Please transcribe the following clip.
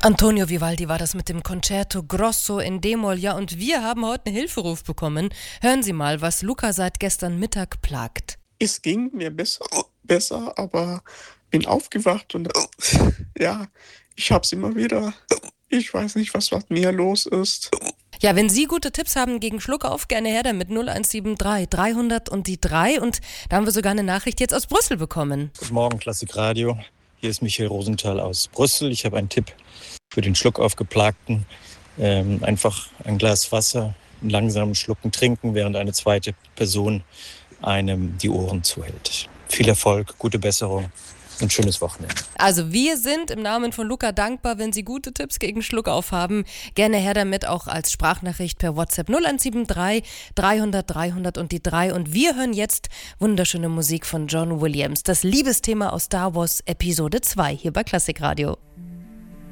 Antonio Vivaldi war das mit dem Concerto Grosso in D-Moll. Ja, und wir haben heute einen Hilferuf bekommen. Hören Sie mal, was Luca seit gestern Mittag plagt. Es ging mir besser, aber bin aufgewacht und ja, ich hab's immer wieder. Ich weiß nicht, was mit mir los ist. Ja, wenn Sie gute Tipps haben gegen Schluckauf, gerne her damit 0173 300 und die 3. Und da haben wir sogar eine Nachricht jetzt aus Brüssel bekommen. Guten Morgen, Klassikradio. Hier ist Michael Rosenthal aus Brüssel. Ich habe einen Tipp für den Schluckaufgeplagten. Einfach ein Glas Wasser, einen langsamen Schlucken trinken, während eine zweite Person einem die Ohren zuhält. Viel Erfolg, gute Besserung und schönes Wochenende. Also wir sind im Namen von Luca dankbar, wenn Sie gute Tipps gegen Schluckauf haben. Gerne her damit auch als Sprachnachricht per WhatsApp 0173 300 300 und die 3. Und wir hören jetzt wunderschöne Musik von John Williams. Das Liebesthema aus Star Wars Episode 2 hier bei Klassikradio.